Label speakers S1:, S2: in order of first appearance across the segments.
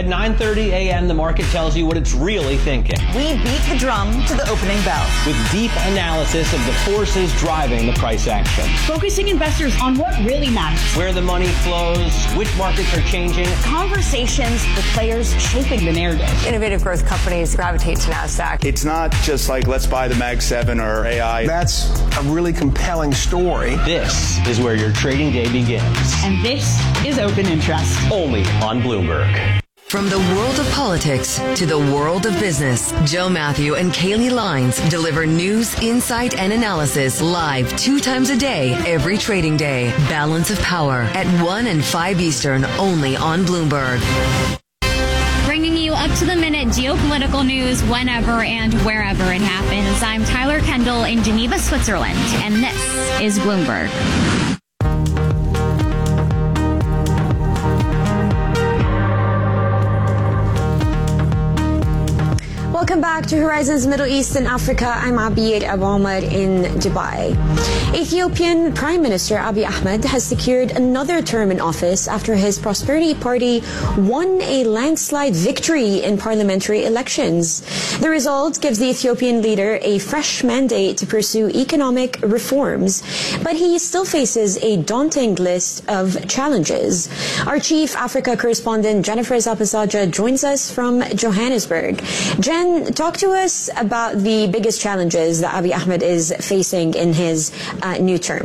S1: At 9:30 a.m., the market tells you what it's really thinking.
S2: We beat the drum to the opening bell.
S1: With deep analysis of the forces driving the price action.
S3: Focusing investors on what really matters.
S1: Where the money flows, which markets are changing.
S3: Conversations with players shaping the narrative.
S4: Innovative growth companies gravitate to NASDAQ.
S5: It's not just like, let's buy the Mag 7 or AI.
S6: That's a really compelling story.
S1: This is where your trading day begins.
S3: And this is Open Interest.
S1: Only on Bloomberg.
S7: From the world of politics to the world of business, Joe Matthew and Kaylee Lines deliver news, insight, and analysis live 2 times a day, every trading day. Balance of Power at 1 and 5 Eastern, only on Bloomberg.
S8: Bringing you up-to-the-minute geopolitical news whenever and wherever it happens. I'm Tyler Kendall in Geneva, Switzerland, and this is Bloomberg.
S9: Welcome back to Horizons Middle East and Africa. I'm Abiyed Abu Omar in Dubai. Ethiopian Prime Minister Abiy Ahmed has secured another term in office after his Prosperity Party won a landslide victory in parliamentary elections. The result gives the Ethiopian leader a fresh mandate to pursue economic reforms, but he still faces a daunting list of challenges. Our chief Africa correspondent Jennifer Zapasaja joins us from Johannesburg. Jen, talk to us about the biggest challenges that Abiy Ahmed is facing in his new term.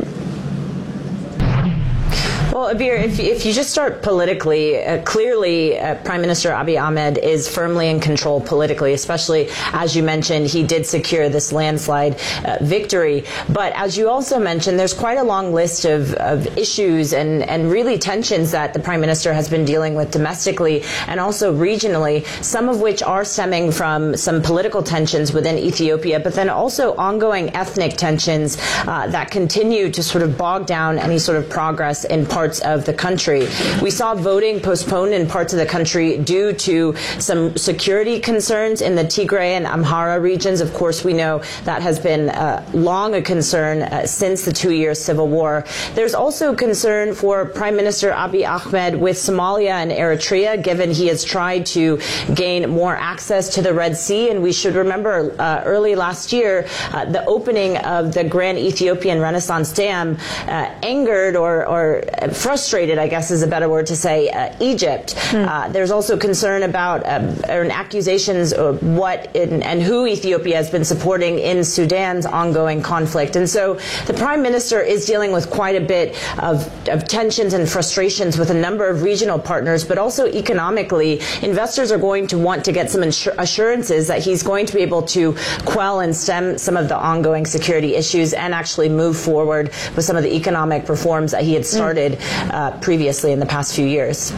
S10: Well, Abir, if you just start politically, clearly Prime Minister Abiy Ahmed is firmly in control politically, especially, as you mentioned, he did secure this landslide victory. But as you also mentioned, there's quite a long list of issues and really tensions that the Prime Minister has been dealing with domestically and also regionally, some of which are stemming from some political tensions within Ethiopia, but then also ongoing ethnic tensions that continue to sort of bog down any sort of progress in parts of the country. We saw voting postponed in parts of the country due to some security concerns in the Tigray and Amhara regions. Of course, we know that has been long a concern since the 2-year civil war. There's also concern for Prime Minister Abiy Ahmed with Somalia and Eritrea, given he has tried to gain more access to the Red Sea. And we should remember early last year, the opening of the Grand Ethiopian Renaissance Dam angered or frustrated, I guess is a better word to say, Egypt. There's also concern about accusations of what and who Ethiopia has been supporting in Sudan's ongoing conflict. And so the Prime Minister is dealing with quite a bit of tensions and frustrations with a number of regional partners, but also economically, investors are going to want to get some assurances that he's going to be able to quell and stem some of the ongoing security issues and actually move forward with some of the economic reforms that he had started previously in the past few years.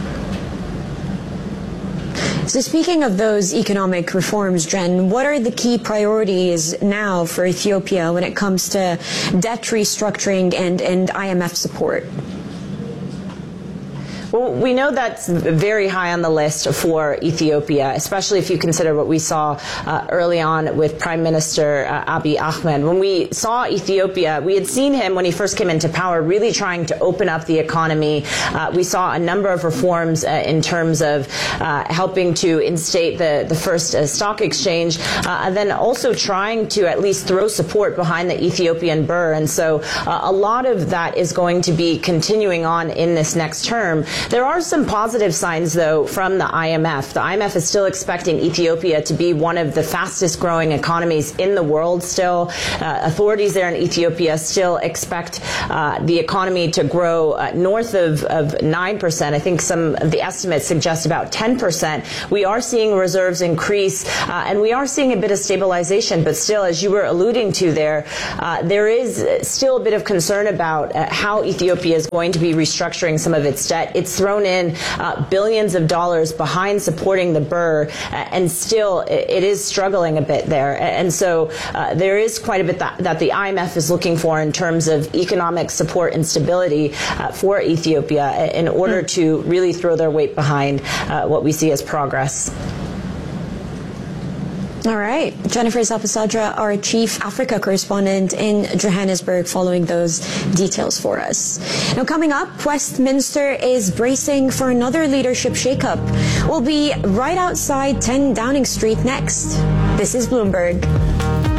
S9: So speaking of those economic reforms, Jen, what are the key priorities now for Ethiopia when it comes to debt restructuring and IMF support?
S10: Well, we know that's very high on the list for Ethiopia, especially if you consider what we saw early on with Prime Minister Abiy Ahmed. When we saw Ethiopia, we had seen him when he first came into power really trying to open up the economy. We saw a number of reforms in terms of helping to instate the first stock exchange, and then also trying to at least throw support behind the Ethiopian birr. And so a lot of that is going to be continuing on in this next term. There are some positive signs, though, from the IMF. The IMF is still expecting Ethiopia to be one of the fastest growing economies in the world still. Authorities there in Ethiopia still expect the economy to grow north of 9%. I think some of the estimates suggest about 10%. We are seeing reserves increase, and we are seeing a bit of stabilization. But still, as you were alluding to there, there is still a bit of concern about how Ethiopia is going to be restructuring some of its debt. It's thrown in billions of dollars behind supporting the birr, and still it is struggling a bit there. And so there is quite a bit that the IMF is looking for in terms of economic support and stability for Ethiopia in order to really throw their weight behind what we see as progress.
S9: All right. Jennifer Zapasadra, our chief Africa correspondent in Johannesburg, following those details for us. Now, coming up, Westminster is bracing for another leadership shakeup. We'll be right outside 10 Downing Street next. This is Bloomberg.